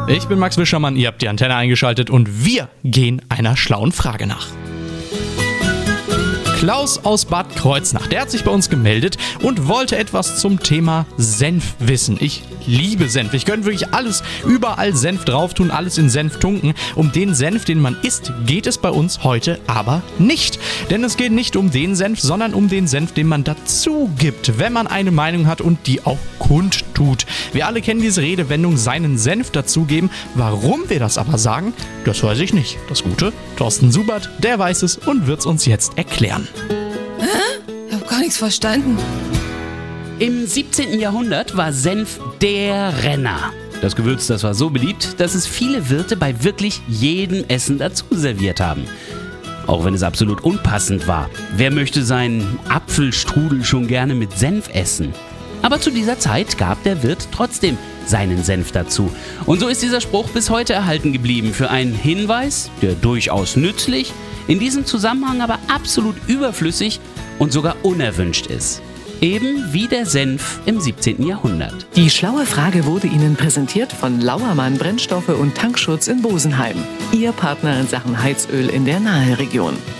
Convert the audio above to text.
Ich bin Max Wischermann, ihr habt die Antenne eingeschaltet und wir gehen einer schlauen Frage nach. Klaus aus Bad Kreuznach, der hat sich bei uns gemeldet und wollte etwas zum Thema Senf wissen. Ich liebe Senf. Ich könnte wirklich alles, überall Senf drauf tun, alles in Senf tunken. Um den Senf, den man isst, geht es bei uns heute aber nicht. Denn es geht nicht um den Senf, sondern um den Senf, den man dazu gibt, wenn man eine Meinung hat und die auch kundtut. Wir alle kennen diese Redewendung, seinen Senf dazugeben. Warum wir das aber sagen, das weiß ich nicht. Das Gute, Thorsten Subert, der weiß es und wird es uns jetzt erklären. Ich habe gar nichts verstanden. Im 17. Jahrhundert war Senf der Renner. Das Gewürz, das war so beliebt, dass es viele Wirte bei wirklich jedem Essen dazu serviert haben. Auch wenn es absolut unpassend war. Wer möchte seinen Apfelstrudel schon gerne mit Senf essen? Aber zu dieser Zeit gab der Wirt trotzdem seinen Senf dazu. Und so ist dieser Spruch bis heute erhalten geblieben für einen Hinweis, der durchaus nützlich, in diesem Zusammenhang aber absolut überflüssig und sogar unerwünscht ist. Eben wie der Senf im 17. Jahrhundert. Die schlaue Frage wurde Ihnen präsentiert von Lauermann Brennstoffe und Tankschutz in Bosenheim. Ihr Partner in Sachen Heizöl in der Naheregion.